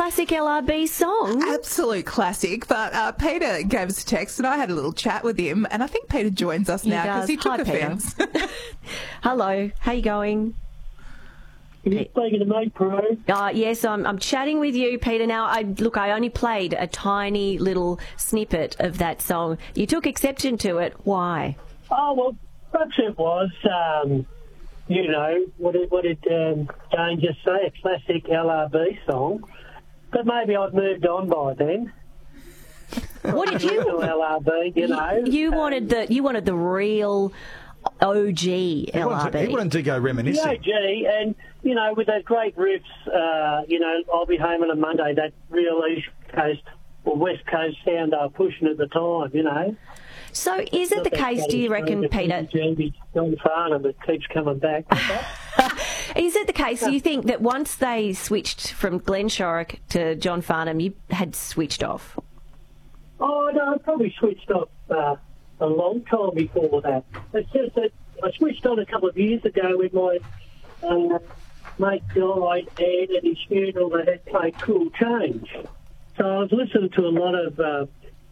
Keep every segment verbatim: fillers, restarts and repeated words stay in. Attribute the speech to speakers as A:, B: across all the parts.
A: classic L R B song.
B: Absolute classic. But uh, Peter gave us a text and I had a little chat with him. And I think Peter joins us
A: He
B: now because
A: does.
B: he took
A: Hi, Peter.
B: offence.
A: Hello, how you going?
C: Are you speaking to me, Pro?
A: Uh, yes, I'm, I'm chatting with you, Peter. Now, I look, I only played a tiny little snippet of that song. You took exception to it. Why?
C: Oh, well, perhaps it was, um, you know, what did, what did um, Jane just say, a classic L R B song. But maybe I've moved on by then.
A: What did you?
C: L R B, you know.
A: You wanted the you wanted the real O G
D: He
A: L R
D: wanted, to,
A: B.
D: he wanted to go
C: The
D: reminiscing.
C: O G, and, you know, with those great riffs, uh, you know, I'll be home on a Monday, that real East Coast or West Coast sound they were pushing at the time, you know.
A: So, is it the case? Do you reckon, Peter?
C: John Farnham, that keeps coming back.
A: Is it the case? Do you think that once they switched from Glenn Shorrock to John Farnham, you had switched off?
C: Oh, no, I probably switched off uh, a long time before that. It's just that I switched on a couple of years ago with my uh, mate died, and at his funeral they had played Cool Change. So I was listening to a lot of uh,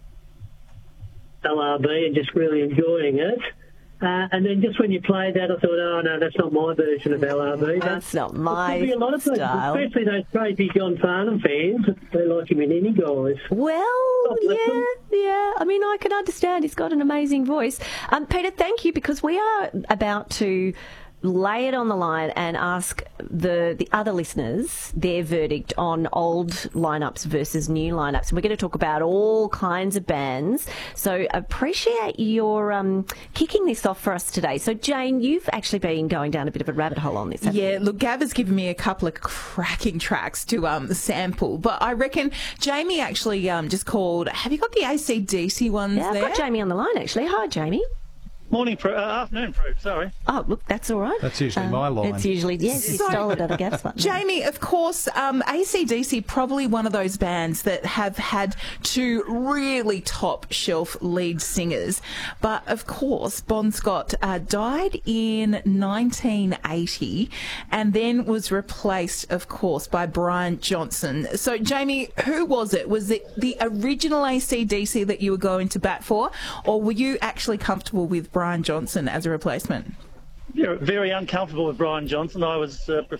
C: L R B and just really enjoying it. Uh, and then just when you played that, I thought, oh, no, that's not my version of L R B.
A: That's not my
C: There'll be a lot of people,
A: style.
C: especially those crazy John Farnham fans. They like him in any guys.
A: Well,
C: bless
A: yeah,
C: him.
A: yeah. I mean, I can understand. He's got an amazing voice. Um, Peter, thank you, because we are about to lay it on the line and ask the the other listeners their verdict on old lineups versus new lineups. And we're going to talk about all kinds of bands. So appreciate your um, kicking this off for us today. So Jane, you've actually been going down a bit of a rabbit hole on this. haven't
B: Yeah,
A: you?
B: look, Gav has given me a couple of cracking tracks to um, sample, but I reckon Jamie actually um, just called. Have you got the A C D C ones
A: Yeah, I've
B: there?
A: got Jamie on the line actually. Hi, Jamie.
E: Morning, Pro, uh, afternoon, Pro, sorry.
A: Oh, look, that's all right.
D: That's usually my line.
A: It's usually, yes, you
B: So-
A: stole it at a gas button.
B: Jamie, of course, um, A C D C, probably one of those bands that have had two really top shelf lead singers. But of course, Bon Scott uh, died in nineteen eighty and then was replaced, of course, by Brian Johnson. So, Jamie, who was it? Was it the original A C D C that you were going to bat for, or were you actually comfortable with Brian Johnson as a replacement?
E: Yeah, very uncomfortable with Brian Johnson. I was uh,